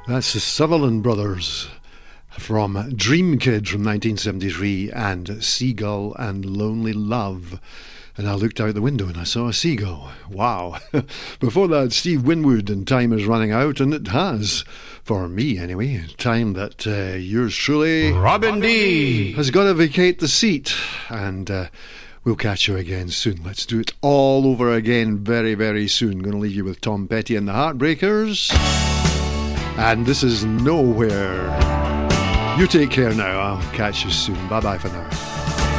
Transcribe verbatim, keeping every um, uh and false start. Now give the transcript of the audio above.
That's the Sutherland Brothers from Dream Kid from nineteen seventy-three and Seagull and Lonely Love. And I looked out the window and I saw a seagull. Wow. Before that, Steve Winwood and Time Is Running Out, and it has. For me, anyway. Time that uh, yours truly, Robin D, has got to vacate the seat. And uh, we'll catch you again soon. Let's do it all over again very, very soon. Going to leave you with Tom Petty and the Heartbreakers. And this is Nowhere. You take care now. I'll catch you soon. Bye-bye for now.